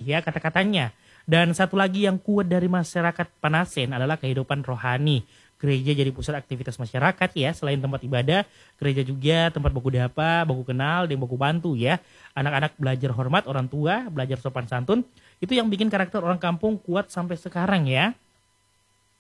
ya kata-katanya. Dan satu lagi yang kuat dari masyarakat Panasen adalah kehidupan rohani. Gereja jadi pusat aktivitas masyarakat ya, selain tempat ibadah, gereja juga tempat baku dapa, baku kenal, dan baku bantu ya. Anak-anak belajar hormat orang tua, belajar sopan santun, itu yang bikin karakter orang kampung kuat sampai sekarang ya.